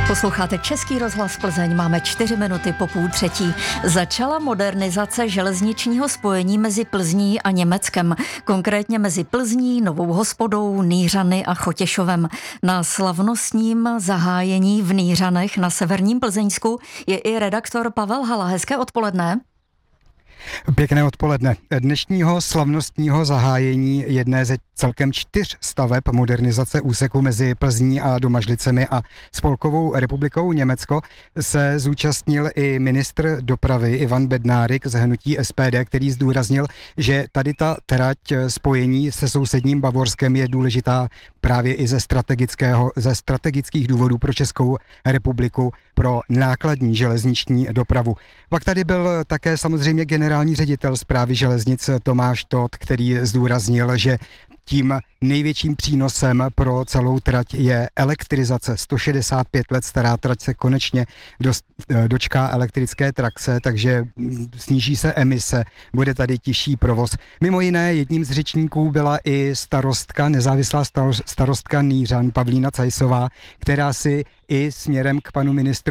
Posloucháte Český rozhlas Plzeň, máme 4 minuty po 2:30. Začala modernizace železničního spojení mezi Plzní a Německem, konkrétně mezi Plzní, Novou Hospodou, Nýřany a Chotěšovem. Na slavnostním zahájení v Nýřanech na severním Plzeňsku je i redaktor Pavel Hala. Hezké odpoledne. Pěkné odpoledne. Dnešního slavnostního zahájení jedné ze celkem 4 staveb modernizace úseku mezi Plzní a Domažlicemi a Spolkovou republikou Německo se zúčastnil i ministr dopravy Ivan Bednárik z hnutí SPD, který zdůraznil, že tady ta trať spojení se sousedním Bavorskem je důležitá právě i ze strategických důvodů pro Českou republiku, pro nákladní železniční dopravu. Pak tady byl také samozřejmě generální ředitel Správy železnic Tomáš Todt, který zdůraznil, že tím největším přínosem pro celou trať je elektrizace. 165 let stará trať se konečně dočká elektrické trakce, takže sníží se emise, bude tady tišší provoz. Mimo jiné jedním z řečníků byla i nezávislá starostka Nýřan Pavlína Cajsová, která si i směrem k panu ministru